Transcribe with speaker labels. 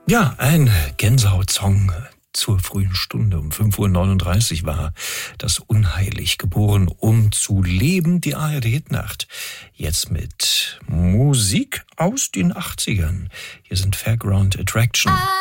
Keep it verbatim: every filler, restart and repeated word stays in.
Speaker 1: Ja, ein Gänsehaut-Song zur frühen Stunde. Um fünf Uhr neununddreißig war das Unheilig geboren, um zu leben, die A R D-Hitnacht. Jetzt mit Musik aus den achtzigern. Hier sind Fairground Attraction.